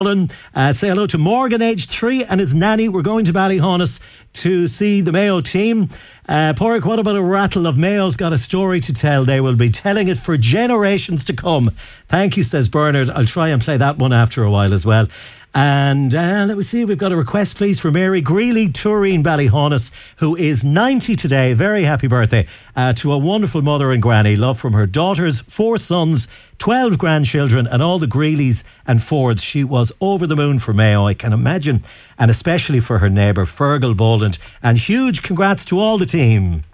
Say hello to Morgan, age 3, and his nanny. We're going to Ballyhonus to see the Mayo team. Porrick, what about a rattle of Mayo's got a story to tell? They will be telling it for generations to come. Thank you, says Bernard. I'll try and play that one after a while as well. And let me see, we've got a request please for Mary Greeley, Turin, Ballyhonus, who is 90 today. Very happy birthday to a wonderful mother and granny. Love from her daughters, 4 sons, 12 grandchildren and all the Greeleys and Fords. She was over the moon for Mayo, I can imagine, and especially for her neighbour Fergal Boland. And huge congrats to all the team.